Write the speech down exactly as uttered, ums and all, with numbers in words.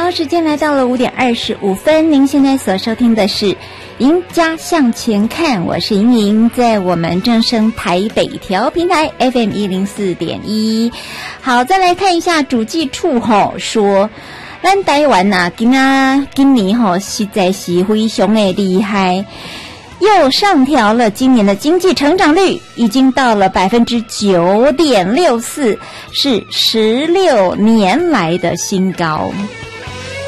播时间来到了五点二十五分，您现在所收听的是《赢家向前看》，我是莹莹，在我们正声台北调平台 F M 一零四点一。好，再来看一下主计处吼说，咱台湾呐，今啊今年吼实在是非常的厉害。又上调了今年的经济成长率，已经到了百分之九点六四，是十六年来的新高。